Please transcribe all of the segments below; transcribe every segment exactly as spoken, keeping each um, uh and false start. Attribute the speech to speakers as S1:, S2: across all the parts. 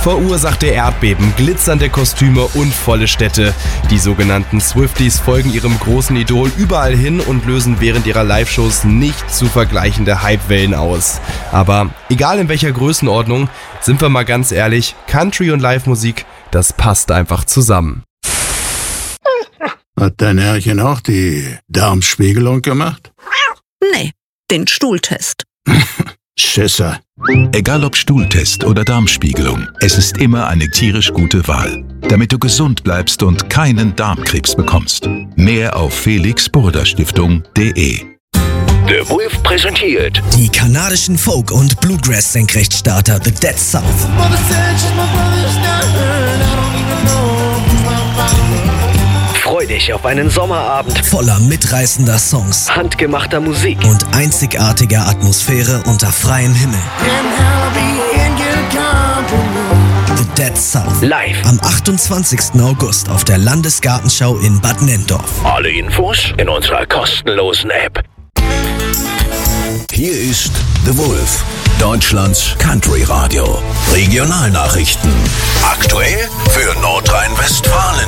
S1: Verursachte Erdbeben, glitzernde Kostüme und volle Städte. Die sogenannten Swifties folgen ihrem großen Idol überall hin und lösen während ihrer Live-Shows nicht zu vergleichende Hypewellen aus. Aber egal in welcher Größenordnung, sind wir mal ganz ehrlich, Country und Live-Musik, das passt einfach zusammen.
S2: Hat dein Herrchen auch die Darmspiegelung gemacht?
S3: Nee, den Stuhltest.
S2: Schisser.
S4: Egal ob Stuhltest oder Darmspiegelung, es ist immer eine tierisch gute Wahl, damit du gesund bleibst und keinen Darmkrebs bekommst. Mehr auf felix burda stiftung punkt de.
S5: The Wolf präsentiert
S6: die kanadischen Folk- und Bluegrass-Senkrechtstarter The Dead South.
S5: Freu dich auf einen Sommerabend
S6: Voller mitreißender Songs
S5: handgemachter Musik
S6: und einzigartiger Atmosphäre unter freiem Himmel. The Dead South.
S5: live.
S6: Am achtundzwanzigsten August auf der Landesgartenschau in Bad Nenndorf.
S5: Alle Infos in unserer kostenlosen App.
S4: Hier ist The Wolf, Deutschlands Country-Radio. Regionalnachrichten. Aktuell für Nordrhein-Westfalen.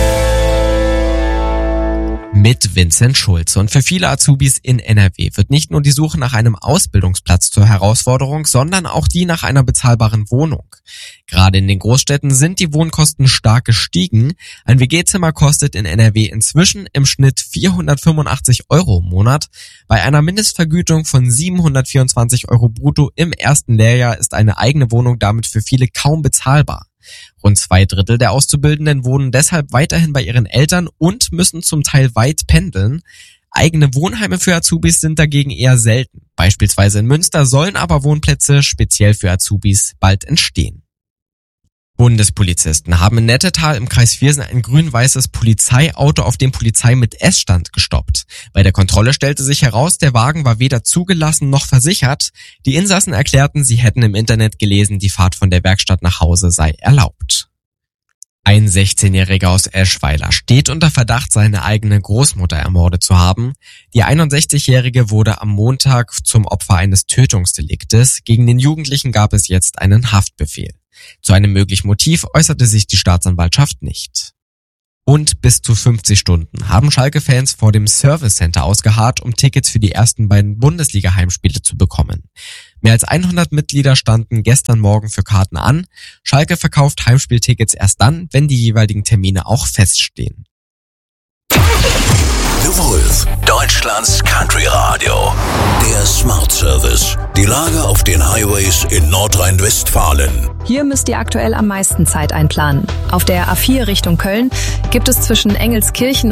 S7: Mit Vincent Schulze. Und für viele Azubis in N R W wird nicht nur die Suche nach einem Ausbildungsplatz zur Herausforderung, sondern auch die nach einer bezahlbaren Wohnung. Gerade in den Großstädten sind die Wohnkosten stark gestiegen. Ein W G-Zimmer kostet in N R W inzwischen im Schnitt vierhundertfünfundachtzig Euro im Monat. Bei einer Mindestvergütung von siebenhundertvierundzwanzig Euro brutto im ersten Lehrjahr ist eine eigene Wohnung damit für viele kaum bezahlbar. Rund zwei Drittel der Auszubildenden wohnen deshalb weiterhin bei ihren Eltern und müssen zum Teil weit pendeln. Eigene Wohnheime für Azubis sind dagegen eher selten. Beispielsweise in Münster sollen aber Wohnplätze speziell für Azubis bald entstehen. Bundespolizisten haben in Nettetal im Kreis Viersen ein grün-weißes Polizeiauto auf dem Polizei mit Essstand gestoppt. Bei der Kontrolle stellte sich heraus, der Wagen war weder zugelassen noch versichert. Die Insassen erklärten, sie hätten im Internet gelesen, die Fahrt von der Werkstatt nach Hause sei erlaubt. Ein sechzehnjähriger aus Eschweiler steht unter Verdacht, seine eigene Großmutter ermordet zu haben. Die einundsechzigjährige wurde am Montag zum Opfer eines Tötungsdeliktes. Gegen den Jugendlichen gab es jetzt einen Haftbefehl. Zu einem möglichen Motiv äußerte sich die Staatsanwaltschaft nicht. Und bis zu fünfzig Stunden haben Schalke-Fans vor dem Service Center ausgeharrt, um Tickets für die ersten beiden Bundesliga-Heimspiele zu bekommen. Mehr als hundert Mitglieder standen gestern Morgen für Karten an. Schalke verkauft Heimspieltickets erst dann, wenn die jeweiligen Termine auch feststehen.
S4: The Wolf, Deutschlands Country-Radio. Der Smart Service. Die Lage auf den Highways in Nordrhein-Westfalen.
S8: Hier müsst ihr aktuell am meisten Zeit einplanen. Auf der A vier Richtung Köln gibt es zwischen Engelskirchen